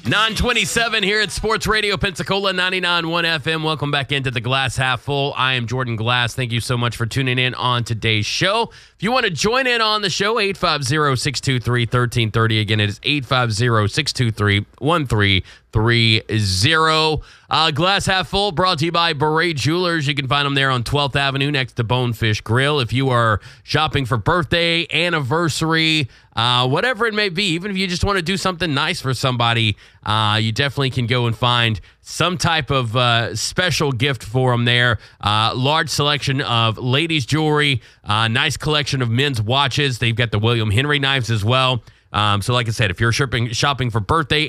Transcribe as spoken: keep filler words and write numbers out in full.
nine twenty-seven here at Sports Radio Pensacola, ninety-nine point one F M. Welcome back into the Glass Half Full. I am Jordan Glass. Thank you so much for tuning in on today's show. If you want to join in on the show, eight five zero, six two three, one three three zero. Again, it is eight five zero, six two three, one three three zero. Uh, Glass Half Full brought to you by Beret Jewelers. You can find them there on twelfth Avenue next to Bonefish Grill. If you are shopping for birthday, anniversary, uh, whatever it may be, even if you just want to do something nice for somebody, uh, you definitely can go and find some type of uh, special gift for them there. Uh, large selection of ladies' jewelry, uh, nice collection of men's watches. They've got the William Henry knives as well. Um, so like I said, if you're shopping, shopping for birthday,